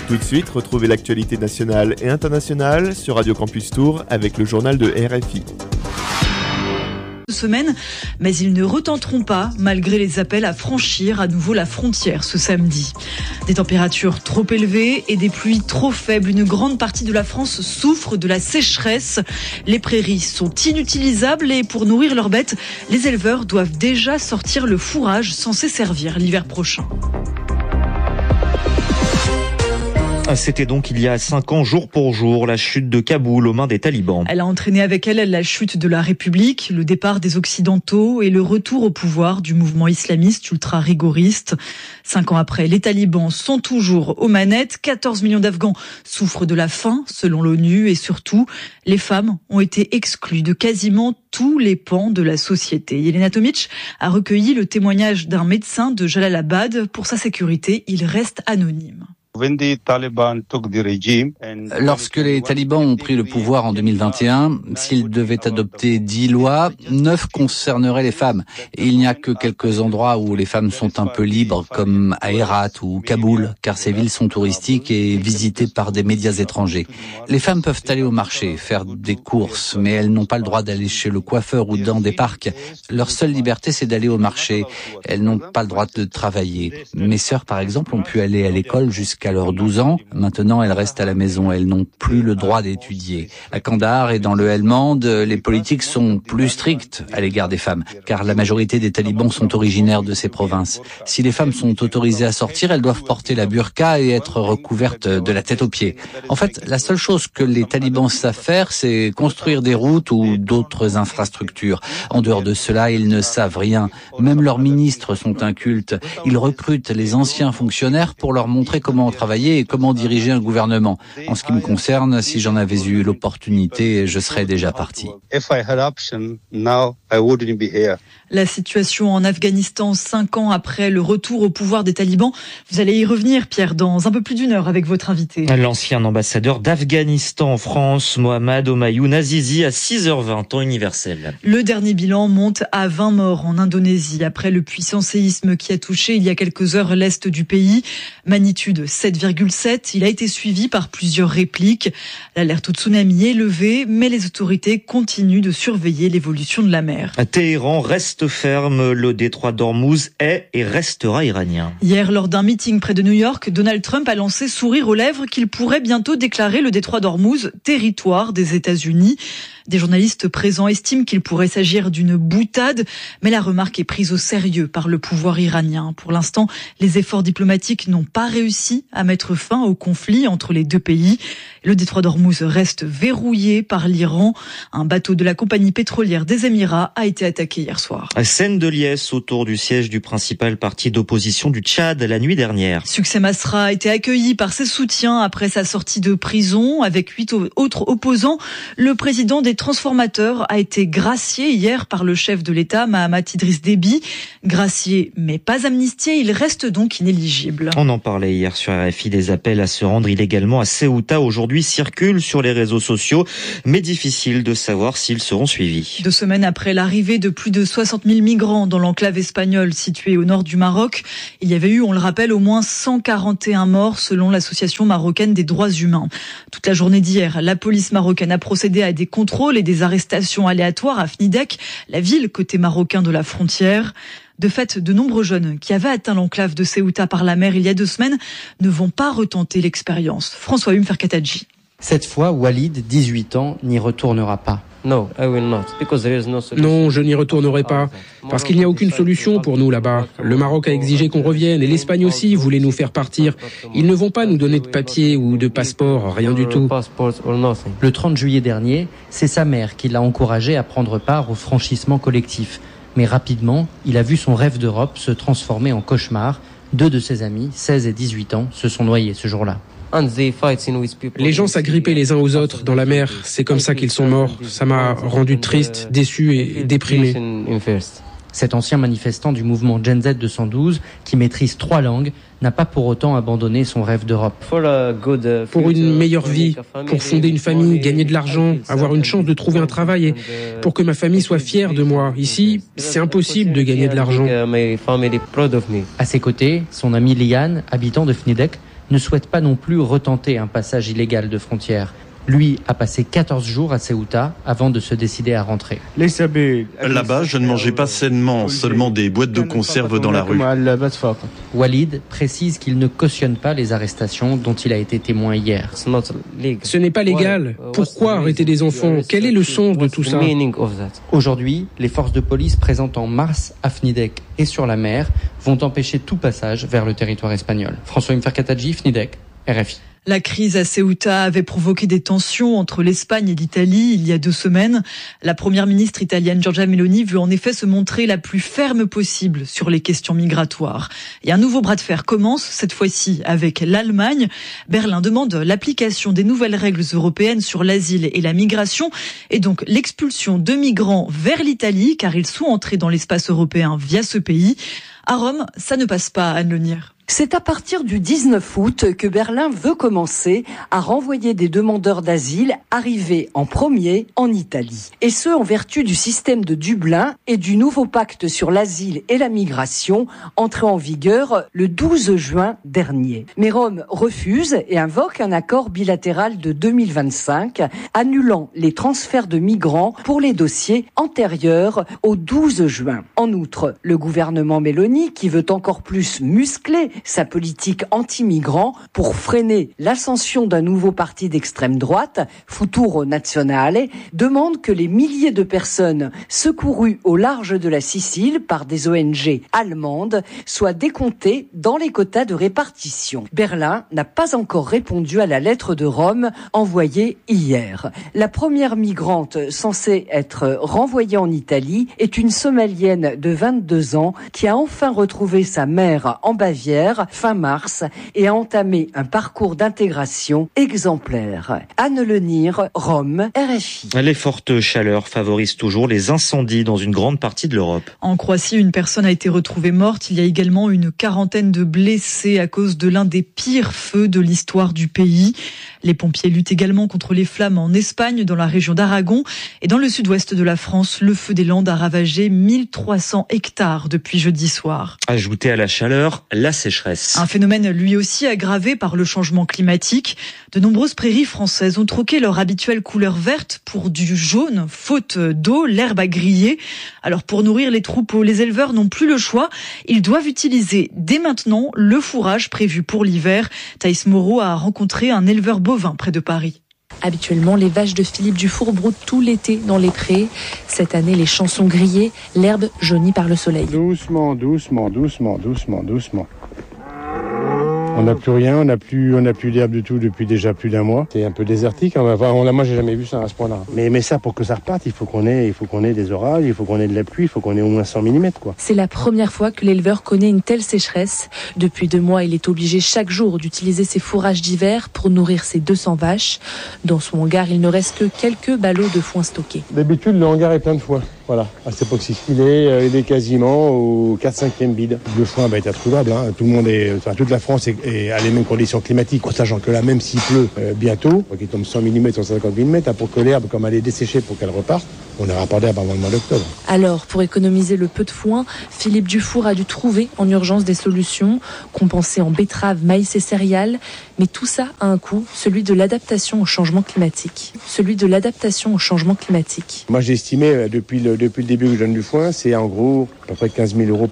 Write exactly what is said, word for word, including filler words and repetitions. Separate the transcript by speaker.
Speaker 1: Tout de suite, retrouvez l'actualité nationale et internationale sur Radio Campus Tours avec le journal de R F I.
Speaker 2: Semaine, mais ils ne retenteront pas malgré les appels à franchir à nouveau la frontière ce samedi. Des températures trop élevées et des pluies trop faibles. Une grande partie de la France souffre de la sécheresse. Les prairies sont inutilisables et pour nourrir leurs bêtes, les éleveurs doivent déjà sortir le fourrage censé servir l'hiver prochain.
Speaker 3: C'était donc il y a cinq ans, jour pour jour, la chute de Kaboul aux mains des talibans.
Speaker 2: Elle a entraîné avec elle la chute de la République, le départ des Occidentaux et le retour au pouvoir du mouvement islamiste ultra-rigoriste. Cinq ans après, les talibans sont toujours aux manettes. quatorze millions d'Afghans souffrent de la faim, selon l'ONU, et surtout, les femmes ont été exclues de quasiment tous les pans de la société. Yelena Tomic a recueilli le témoignage d'un médecin de Jalalabad. Pour sa sécurité, il reste anonyme.
Speaker 4: Lorsque les talibans ont pris le pouvoir en deux mille vingt et un, s'ils devaient adopter dix lois, neuf concerneraient les femmes. Et il n'y a que quelques endroits où les femmes sont un peu libres, comme à Herat ou Kaboul, car ces villes sont touristiques et visitées par des médias étrangers. Les femmes peuvent aller au marché, faire des courses, mais elles n'ont pas le droit d'aller chez le coiffeur ou dans des parcs. Leur seule liberté, c'est d'aller au marché. Elles n'ont pas le droit de travailler. Mes sœurs, par exemple, ont pu aller à l'école jusqu'à à leurs douze ans. Maintenant, elles restent à la maison. Elles n'ont plus le droit d'étudier. À Kandahar et dans le Helmand, les politiques sont plus strictes à l'égard des femmes, car la majorité des talibans sont originaires de ces provinces. Si les femmes sont autorisées à sortir, elles doivent porter la burqa et être recouvertes de la tête aux pieds. En fait, la seule chose que les talibans savent faire, c'est construire des routes ou d'autres infrastructures. En dehors de cela, ils ne savent rien. Même leurs ministres sont incultes. Ils recrutent les anciens fonctionnaires pour leur montrer comment travailler et comment diriger un gouvernement. En ce qui me concerne, si j'en avais eu l'opportunité, je serais déjà parti.
Speaker 2: La situation en Afghanistan, cinq ans après le retour au pouvoir des talibans. Vous allez y revenir, Pierre, dans un peu plus d'une heure avec votre invité.
Speaker 3: L'ancien ambassadeur d'Afghanistan en France, Mohammad Omayoun Azizi, à six heures vingt, temps universel.
Speaker 2: Le dernier bilan monte à vingt morts en Indonésie après le puissant séisme qui a touché il y a quelques heures l'est du pays. Magnitude sept virgule sept. Il a été suivi par plusieurs répliques. L'alerte au tsunami est levée, mais les autorités continuent de surveiller l'évolution de la mer.
Speaker 3: Téhéran reste ferme. Le détroit d'Ormuz est et restera iranien.
Speaker 2: Hier, lors d'un meeting près de New York, Donald Trump a lancé sourire aux lèvres qu'il pourrait bientôt déclarer le détroit d'Ormuz territoire des États-Unis. Des journalistes présents estiment qu'il pourrait s'agir d'une boutade, mais la remarque est prise au sérieux par le pouvoir iranien. Pour l'instant, les efforts diplomatiques n'ont pas réussi à mettre fin au conflit entre les deux pays. Le détroit d'Ormuz reste verrouillé par l'Iran. Un bateau de la compagnie pétrolière des Émirats a été attaqué hier soir.
Speaker 3: Scène de liesse autour du siège du principal parti d'opposition du Tchad la nuit dernière.
Speaker 2: Succès Masra a été accueilli par ses soutiens après sa sortie de prison avec huit autres opposants. Le président des transformateurs a été gracié hier par le chef de l'État, Mahamat Idriss Déby. Gracié mais pas amnistié, il reste donc inéligible.
Speaker 3: On en parlait hier sur R F I, des appels à se rendre illégalement à Ceuta aujourd'hui circulent sur les réseaux sociaux, mais difficile de savoir s'ils seront suivis.
Speaker 2: Deux semaines après l'arrivée de plus de soixante mille migrants dans l'enclave espagnole située au nord du Maroc, il y avait eu, on le rappelle, au moins cent quarante et un morts selon l'association marocaine des droits humains. Toute la journée d'hier, la police marocaine a procédé à des contrôles et des arrestations aléatoires à Fnidek, la ville côté marocain de la frontière. De fait, de nombreux jeunes qui avaient atteint l'enclave de Ceuta par la mer il y a deux semaines ne vont pas retenter l'expérience. François Hume Ferkatadji.
Speaker 5: Cette fois, Walid, dix-huit ans, n'y retournera pas.
Speaker 6: Non, je n'y retournerai pas, parce qu'il n'y a aucune solution pour nous là-bas. Le Maroc a exigé qu'on revienne et l'Espagne aussi voulait nous faire partir. Ils ne vont pas nous donner de papier ou de passeport, rien du tout.
Speaker 5: Le trente juillet dernier, c'est sa mère qui l'a encouragé à prendre part au franchissement collectif. Mais rapidement, il a vu son rêve d'Europe se transformer en cauchemar. Deux de ses amis, seize et dix-huit ans, se sont noyés ce jour-là.
Speaker 6: Les gens s'agrippaient les uns aux autres dans la mer. C'est comme ça qu'ils sont morts. Ça m'a rendu triste, déçu et déprimé.
Speaker 5: Cet ancien manifestant du mouvement Gen Z deux cent douze, qui maîtrise trois langues, n'a pas pour autant abandonné son rêve d'Europe.
Speaker 6: Pour une meilleure vie, pour fonder une famille, gagner de l'argent, avoir une chance de trouver un travail et pour que ma famille soit fière de moi. Ici, c'est impossible de gagner de l'argent.
Speaker 5: À ses côtés, son ami Liane, habitant de Fnidek, ne souhaite pas non plus retenter un passage illégal de frontière. Lui a passé quatorze jours à Ceuta avant de se décider à rentrer.
Speaker 7: Là-bas, je ne mangeais pas sainement, seulement des boîtes de conserve dans la rue.
Speaker 5: Walid précise qu'il ne cautionne pas les arrestations dont il a été témoin hier.
Speaker 6: Ce n'est pas légal. Pourquoi arrêter des enfants? Quel est le sens de tout ça?
Speaker 5: Aujourd'hui, les forces de police présentes en mars à Fnidek et sur la mer vont empêcher tout passage vers le territoire espagnol. François Mferkataji, Fnidek, R F I.
Speaker 2: La crise à Ceuta avait provoqué des tensions entre l'Espagne et l'Italie il y a deux semaines. La première ministre italienne Giorgia Meloni veut en effet se montrer la plus ferme possible sur les questions migratoires. Et un nouveau bras de fer commence, cette fois-ci avec l'Allemagne. Berlin demande l'application des nouvelles règles européennes sur l'asile et la migration et donc l'expulsion de migrants vers l'Italie car ils sont entrés dans l'espace européen via ce pays. À Rome, ça ne passe pas, Anne Lenière.
Speaker 8: C'est à partir du dix-neuf août que Berlin veut commencer à renvoyer des demandeurs d'asile arrivés en premier en Italie. Et ce, en vertu du système de Dublin et du nouveau pacte sur l'asile et la migration entré en vigueur le douze juin dernier. Mais Rome refuse et invoque un accord bilatéral de deux mille vingt-cinq annulant les transferts de migrants pour les dossiers antérieurs au douze juin. En outre, le gouvernement Meloni, qui veut encore plus muscler sa politique anti-migrants pour freiner l'ascension d'un nouveau parti d'extrême droite, Futuro Nazionale, demande que les milliers de personnes secourues au large de la Sicile par des O N G allemandes soient décomptées dans les quotas de répartition. Berlin n'a pas encore répondu à la lettre de Rome envoyée hier. La première migrante censée être renvoyée en Italie est une Somalienne de vingt-deux ans qui a enfin retrouvé sa mère en Bavière fin mars et a entamé un parcours d'intégration exemplaire. Anne Lenire, Rome, R F I.
Speaker 3: Les fortes chaleurs favorisent toujours les incendies dans une grande partie de l'Europe.
Speaker 2: En Croatie, une personne a été retrouvée morte. Il y a également une quarantaine de blessés à cause de l'un des pires feux de l'histoire du pays. Les pompiers luttent également contre les flammes en Espagne, dans la région d'Aragon. Et dans le sud-ouest de la France, le feu des Landes a ravagé mille trois cents hectares depuis jeudi soir.
Speaker 3: Ajouté à la chaleur, la sécheresse.
Speaker 2: Un phénomène lui aussi aggravé par le changement climatique. De nombreuses prairies françaises ont troqué leur habituelle couleur verte pour du jaune, faute d'eau, l'herbe a grillé. Alors pour nourrir les troupeaux, les éleveurs n'ont plus le choix. Ils doivent utiliser dès maintenant le fourrage prévu pour l'hiver. Thaïs Moreau a rencontré un éleveur bovin près de Paris.
Speaker 9: Habituellement, les vaches de Philippe Dufour broutent tout l'été dans les prés. Cette année, les champs sont grillés, l'herbe jaunie par le soleil.
Speaker 10: Doucement, doucement, doucement, doucement, doucement. On n'a plus rien, on n'a plus, on n'a plus d'herbe du tout depuis déjà plus d'un mois. C'est un peu désertique. Enfin, on, moi, j'ai jamais vu ça à ce point-là. Mais, mais ça, pour que ça reparte, il faut qu'on ait, il faut qu'on ait des orages, il faut qu'on ait de la pluie, il faut qu'on ait au moins cent millimètres, quoi.
Speaker 9: C'est la première fois que l'éleveur connaît une telle sécheresse. Depuis deux mois, il est obligé chaque jour d'utiliser ses fourrages d'hiver pour nourrir ses deux cents vaches. Dans son hangar, il ne reste que quelques ballots de foin stockés.
Speaker 10: D'habitude, le hangar est plein de foin. Voilà, à cette époque-ci. Il est, euh, il est quasiment au quatre cinquième bide. Le foin va être introuvable. Hein. Tout le monde est, enfin, toute la France est, est à les mêmes conditions climatiques, en sachant que là, même s'il pleut euh, bientôt, qu'il tombe cent millimètres, cent cinquante millimètres, hein, pour que l'herbe, comme elle est desséchée pour qu'elle reparte, on n'aura pas d'herbe avant le mois d'octobre.
Speaker 9: Alors, pour économiser le peu de foin, Philippe Dufour a dû trouver en urgence des solutions, compenser en betteraves, maïs et céréales. Mais tout ça a un coût, celui de l'adaptation au changement climatique. Celui de l'adaptation au changement climatique.
Speaker 10: Moi, j'ai estimé, depuis le, depuis le début que je donne du foin, c'est en gros à peu près quinze mille euros